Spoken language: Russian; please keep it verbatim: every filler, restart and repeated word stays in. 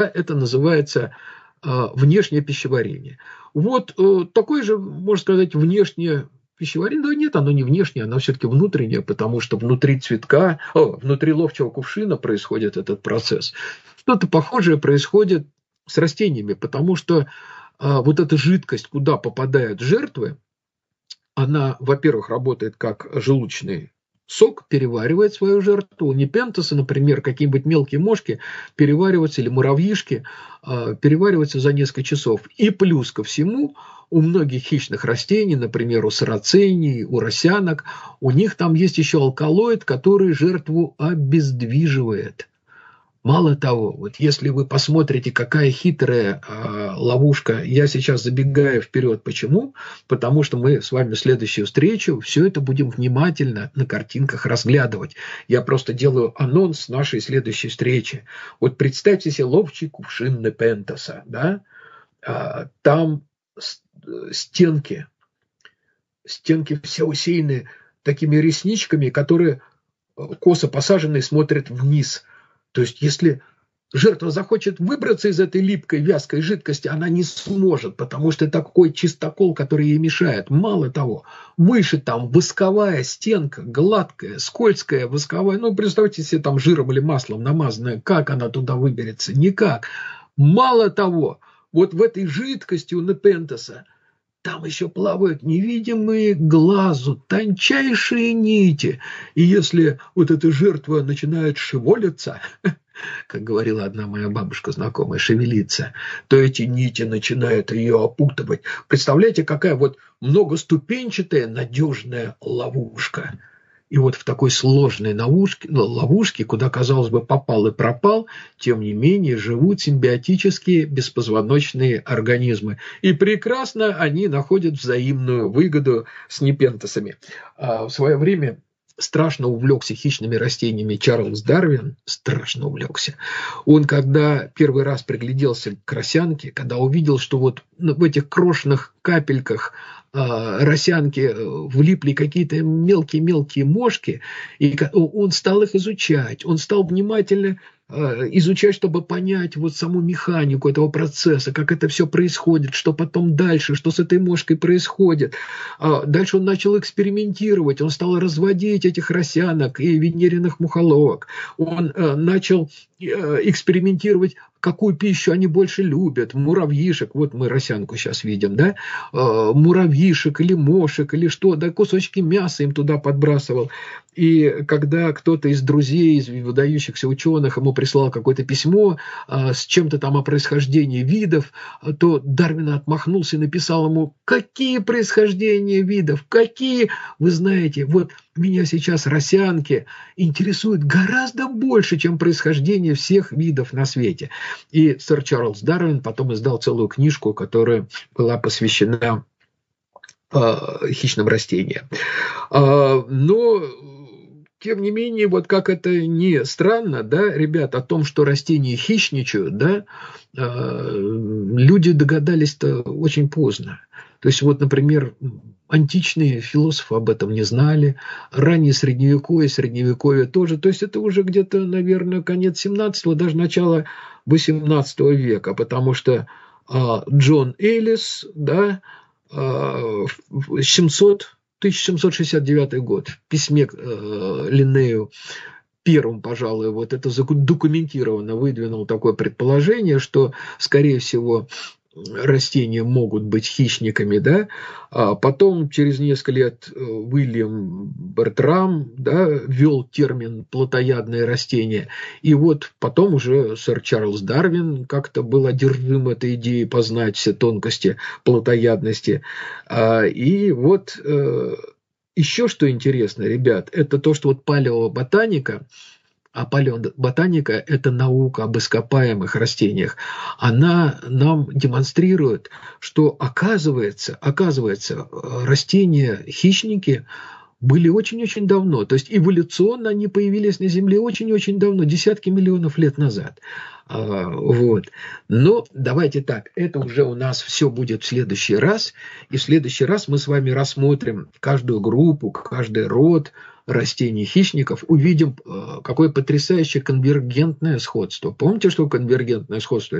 это называется э, внешнее пищеварение. Вот э, такое же, можно сказать, внешнее пищеварение, да нет, оно не внешнее, оно все-таки внутреннее, потому что внутри цветка, о, внутри ловчего кувшина происходит этот процесс. Что-то похожее происходит с растениями, потому что э, вот эта жидкость, куда попадают жертвы, она, во-первых, работает как желудочный сок, переваривает свою жертву. У непентоса, например, какие-нибудь мелкие мошки перевариваются, или муравьишки э, перевариваются за несколько часов. И плюс ко всему, у многих хищных растений, например, у сарацений, у росянок, у них там есть еще алкалоид, который жертву обездвиживает. Мало того, вот если вы посмотрите, какая хитрая э, ловушка, я сейчас забегаю вперед. Почему? Потому что мы с вами в следующую встречу все это будем внимательно на картинках разглядывать. Я просто делаю анонс нашей следующей встречи. Вот представьте себе ловчий кувшин непентоса, да? А, там стенки, стенки все усеяны такими ресничками, которые косо посаженные смотрят вниз. То есть, если жертва захочет выбраться из этой липкой, вязкой жидкости, она не сможет, потому что это такой чистокол, который ей мешает. Мало того, выше там восковая стенка, гладкая, скользкая, восковая. Ну, представьте себе, там жиром или маслом намазанная. Как она туда выберется? Никак. Мало того, вот в этой жидкости у непентоса там еще плавают невидимые глазу тончайшие нити. И если вот эта жертва начинает шевелиться, как говорила одна моя бабушка знакомая, шевелиться, то эти нити начинают ее опутывать. Представляете, какая вот многоступенчатая надежная ловушка. И вот в такой сложной ловушке, ловушке, куда, казалось бы, попал и пропал, тем не менее живут симбиотические беспозвоночные организмы. И прекрасно они находят взаимную выгоду с непентосами. А в свое время страшно увлекся хищными растениями Чарльз Дарвин, страшно увлекся. Он, когда первый раз пригляделся к росянке, когда увидел, что вот в этих крошечных капельках росянки влипли какие-то мелкие-мелкие мошки, и он стал их изучать, он стал внимательно изучать, чтобы понять вот саму механику этого процесса, как это все происходит, что потом дальше, что с этой мошкой происходит. Дальше он начал экспериментировать, он стал разводить этих росянок и венериных мухоловок, он начал экспериментировать, какую пищу они больше любят, муравьишек, вот мы росянку сейчас видим, да, муравьишек или мошек или что, да, кусочки мяса им туда подбрасывал. И когда кто-то из друзей, из выдающихся ученых ему прислал какое-то письмо а, с чем-то там о происхождении видов, то Дарвин отмахнулся и написал ему: какие происхождения видов, какие, вы знаете, вот меня сейчас росянки интересуют гораздо больше, чем происхождение всех видов на свете. И сэр Чарльз Дарвин потом издал целую книжку, которая была посвящена э, хищным растениям. Э, но тем не менее, вот как это ни странно, да, ребят, о том, что растения хищничают, да, э, люди догадались-то очень поздно. То есть, вот, например, античные философы об этом не знали, раннее средневековье, средневековье тоже. То есть, это уже где-то, наверное, конец семнадцатого, даже начало восемнадцатого века, потому что э, Джон Эллис, да, э, семьсот тысяча семьсот шестьдесят девятый год в письме э, Линнею первым, пожалуй, вот это задокументированно выдвинул такое предположение, что, скорее всего, растения могут быть хищниками, да, а потом через несколько лет Уильям Бертрам, да, ввел термин плотоядные растения, и вот потом уже сэр Чарльз Дарвин как-то был одержим этой идеей познать все тонкости плотоядности, и вот еще что интересно, ребят, это то, что вот палеоботаника, а палеоботаника – это наука об ископаемых растениях, она нам демонстрирует, что оказывается, оказывается, растения-хищники были очень-очень давно. То есть эволюционно они появились на Земле очень-очень давно, десятки миллионов лет назад. Вот. Но давайте так, это уже у нас все будет в следующий раз. И в следующий раз мы с вами рассмотрим каждую группу, каждый род растений-хищников, увидим, какое потрясающее конвергентное сходство. Помните, что конвергентное сходство?